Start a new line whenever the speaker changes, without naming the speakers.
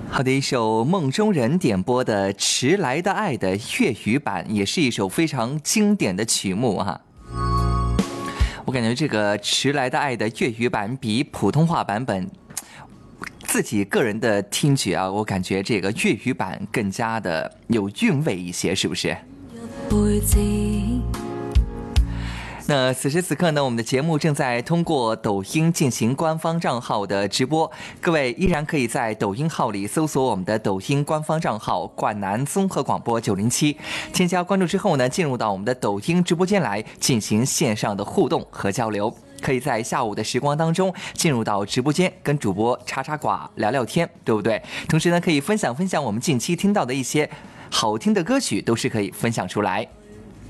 好的，一首梦中人点播的《迟来的爱》的粤语版，也是一首非常经典的曲目哈。我感觉这个《迟来的爱》的粤语版比普通话版本，自己个人的听觉啊，我感觉这个粤语版更加的有韵味一些，是不是？那此时此刻呢，我们的节目正在通过抖音进行官方账号的直播，各位依然可以在抖音号里搜索我们的抖音官方账号灌南综合广播907，添加关注之后呢，进入到我们的抖音直播间来进行线上的互动和交流，可以在下午的时光当中进入到直播间跟主播插寡聊聊天，对不对？同时呢，可以分享我们近期听到的一些好听的歌曲，都是可以分享出来。